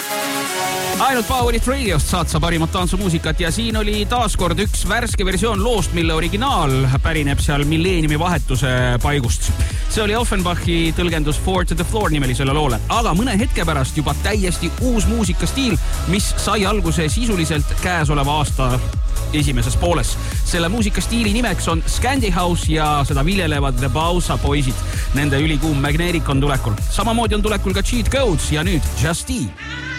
Ainult Powerit Radiost saad sa parimat tantsumuusikat ja siin oli taaskord üks värske versioon loost, mille originaal pärineb seal milleeniumi vahetuse paigust. See oli Offenbachi tõlgendus Four to the Floor nimelisele loole, aga mõne hetke pärast juba täiesti uus muusikastiil, mis sai alguse sisuliselt käesoleva aasta esimeses pooles. Selle muusikastiili nimeks on Scandi House ja seda viljelevad The Bausa poisid. Nende ülikuum Magnetic on tulekul. Samamoodi on tulekul ka Cheat Codes ja nüüd Just E.